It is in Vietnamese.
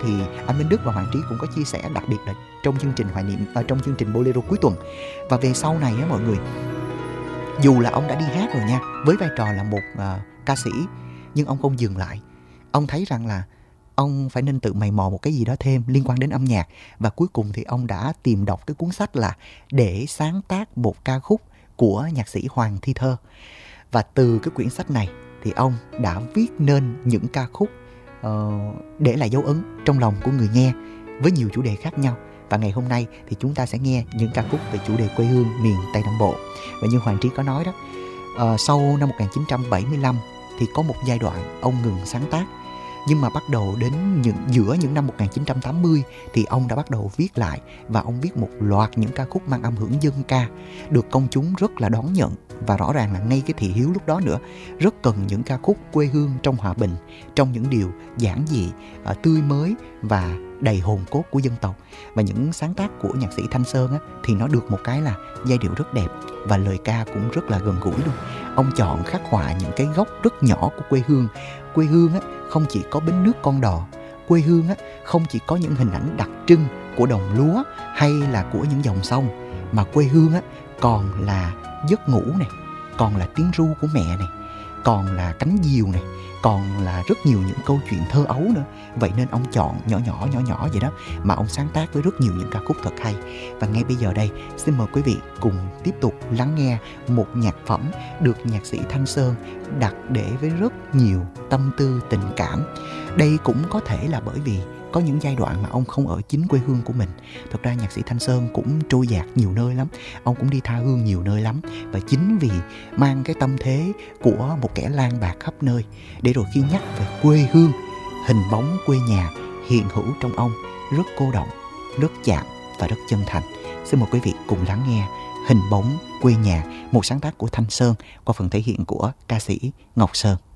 thì anh Minh Đức và Hoàng Trí cũng có chia sẻ, đặc biệt là trong chương trình hoài niệm, trong chương trình Bolero cuối tuần. Và về sau này á mọi người, dù là ông đã đi hát rồi nha, với vai trò là một ca sĩ, nhưng ông không dừng lại. Ông thấy rằng là ông phải nên tự mày mò một cái gì đó thêm liên quan đến âm nhạc. Và cuối cùng thì ông đã tìm đọc cái cuốn sách là Để sáng tác một ca khúc của nhạc sĩ Hoàng Thi Thơ. Và từ cái quyển sách này thì ông đã viết nên những ca khúc để lại dấu ấn trong lòng của người nghe với nhiều chủ đề khác nhau. Và ngày hôm nay thì chúng ta sẽ nghe những ca khúc về chủ đề quê hương miền Tây Nam Bộ. Và như Hoàng Trí có nói đó, sau năm 1975 thì có một giai đoạn ông ngừng sáng tác. Nhưng mà bắt đầu đến giữa những năm 1980 thì ông đã bắt đầu viết lại. Và ông viết một loạt những ca khúc mang âm hưởng dân ca, được công chúng rất là đón nhận. Và rõ ràng là ngay cái thị hiếu lúc đó nữa rất cần những ca khúc quê hương trong hòa bình, trong những điều giản dị, tươi mới và đầy hồn cốt của dân tộc. Và những sáng tác của nhạc sĩ Thanh Sơn á, thì nó được một cái là giai điệu rất đẹp và lời ca cũng rất là gần gũi luôn. Ông chọn khắc họa những cái góc rất nhỏ của quê hương. Quê hương á, không chỉ có bến nước con đò. Quê hương á, không chỉ có những hình ảnh đặc trưng của đồng lúa hay là của những dòng sông, mà quê hương á, còn là giấc ngủ này, còn là tiếng ru của mẹ này, còn là cánh diều này, còn là rất nhiều những câu chuyện thơ ấu nữa. Vậy nên ông chọn nhỏ vậy đó mà ông sáng tác với rất nhiều những ca khúc thật hay. Và ngay bây giờ đây, xin mời quý vị cùng tiếp tục lắng nghe một nhạc phẩm được nhạc sĩ Thanh Sơn đặt để với rất nhiều tâm tư tình cảm. Đây cũng có thể là bởi vì có những giai đoạn mà ông không ở chính quê hương của mình. Thực ra nhạc sĩ Thanh Sơn cũng trôi dạt nhiều nơi lắm, ông cũng đi tha hương nhiều nơi lắm. Và chính vì mang cái tâm thế của một kẻ lang bạc khắp nơi, để rồi khi nhắc về quê hương, hình bóng quê nhà hiện hữu trong ông rất cô đọng, rất chạm và rất chân thành. Xin mời quý vị cùng lắng nghe Hình bóng quê nhà, một sáng tác của Thanh Sơn qua phần thể hiện của ca sĩ Ngọc Sơn.